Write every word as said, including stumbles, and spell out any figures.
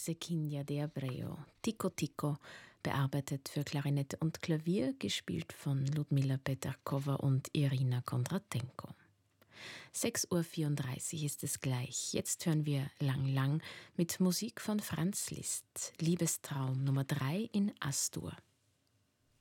Zequinia de Abreu, Tico Tico, bearbeitet für Klarinette und Klavier, gespielt von Ludmila Peterkova und Irina Kondratenko. sechs Uhr vierunddreißig ist es gleich. Jetzt hören wir Lang Lang mit Musik von Franz Liszt, Liebestraum Nummer drei in As-Dur.